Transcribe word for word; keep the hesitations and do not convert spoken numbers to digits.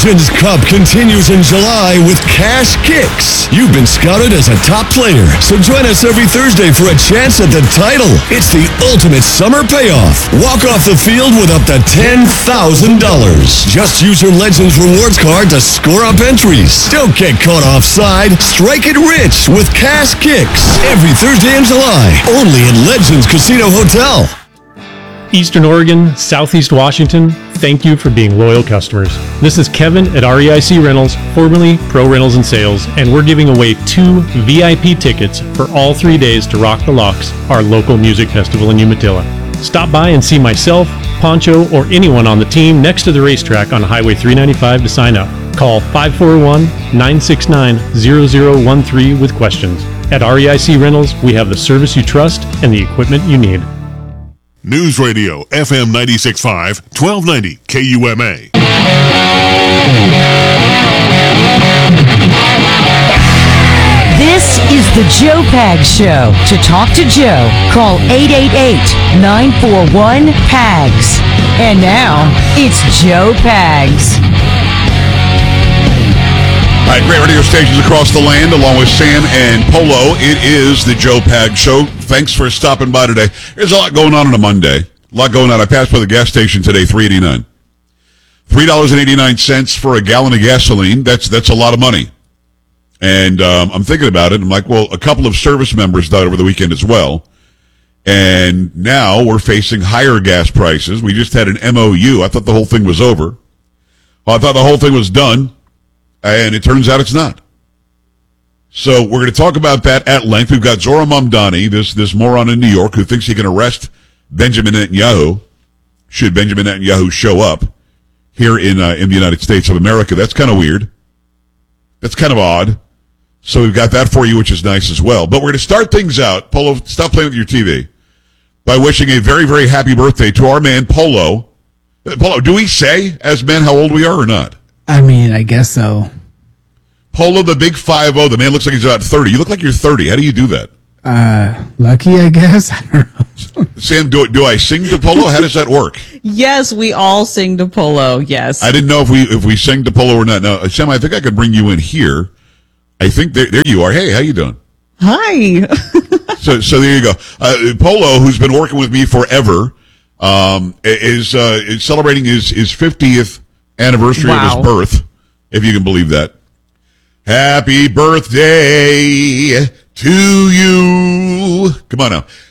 Legends Cup continues in July with Cash Kicks. You've been scouted as a top player, so join us every Thursday for a chance at the title. It's the ultimate summer payoff. Walk off the field with up to ten thousand dollars. Just use your Legends rewards card to score up entries. Don't get caught offside. Strike it rich with Cash Kicks. Every Thursday in July, only at Legends Casino Hotel. Eastern Oregon, Southeast Washington, thank you for being loyal customers. This is Kevin at R E I C Rentals, formerly Pro Rentals and Sales, and we're giving away two V I P tickets for all three days to Rock the Locks, our local music festival in Umatilla. Stop by and see myself, Poncho, or anyone on the team next to the racetrack on Highway three ninety-five to sign up. Call five four one, nine six nine, zero zero one three with questions. At R E I C Rentals, we have the service you trust and the equipment you need. News Radio, F M ninety-six point five, twelve ninety K U M A. This is the Joe Pags Show. To talk to Joe, call eight eight eight, nine four one, P A G S. And now, it's Joe Pags. All right, great radio stations across the land, along with Sam and Polo. It is the Joe Pags Show. Thanks for stopping by today. There's a lot going on on a Monday. A lot going on. I passed by the gas station today, three eighty-nine. three dollars and eighty-nine cents for a gallon of gasoline. That's that's a lot of money. And um, I'm thinking about it. I'm like, well, a couple of service members died over the weekend as well. And now we're facing higher gas prices. We just had an M O U. I thought the whole thing was over. Well, I thought the whole thing was done. And it turns out it's not. So we're going to talk about that at length. We've got Zohran Mamdani, this this moron in New York who thinks he can arrest Benjamin Netanyahu, should Benjamin Netanyahu show up here in uh, in the United States of America. That's kind of weird. That's kind of odd. So we've got that for you, which is nice as well. But we're going to start things out. Polo, stop playing with your T V. By wishing a very, very happy birthday to our man, Polo. Polo, do we say, as men, how old we are or not? I mean, I guess so. Polo, the big five oh, the man looks like he's about thirty. You look like you're thirty. How do you do that? Uh, lucky, I guess. I don't know. Sam, do, do I sing to Polo? How does that work? Yes, we all sing to Polo, yes. I didn't know if we if we sing to Polo or not. Now, Sam, I think I could bring you in here. I think there, there you are. Hey, how you doing? Hi. so so there you go. Uh, Polo, who's been working with me forever, um, is, uh, is celebrating his, his fiftieth anniversary Wow. of his birth, if you can believe that. Happy birthday to you. Come on now.